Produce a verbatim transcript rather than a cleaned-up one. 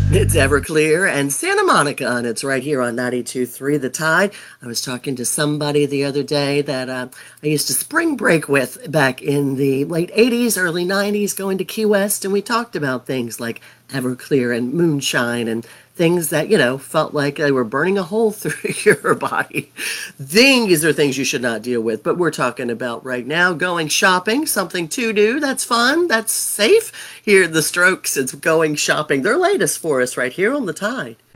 It's Everclear and Santa Monica, and it's right here on ninety-two point three The Tide. I was talking to somebody the other day that uh, I used to spring break with back in the late eighties, early nineties, going to Key West, and we talked about things like Everclear and moonshine and things that, you know, felt like they were burning a hole through your body. These are things you should not deal with, but we're talking about right now going shopping, something to do that's fun, that's safe. Here, the Strokes, it's going shopping. Their latest for us right here on the Tide.